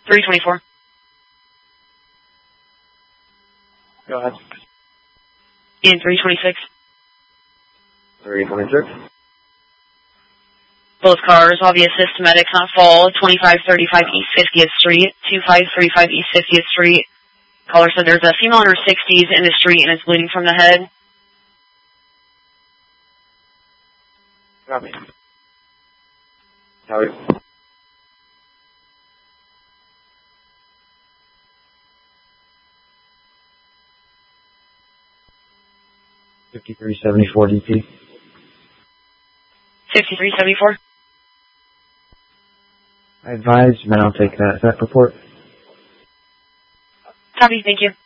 324. Go ahead. In 326. 326. Both cars, obvious systematics on fall, 2535 East 50th Street, 2535 East 50th Street. Caller said there's a female in her 60s in the street and is bleeding from the head. Copy. Howdy. $53.74 DP. 5374. I advise, and then I'll take that report. Copy, thank you.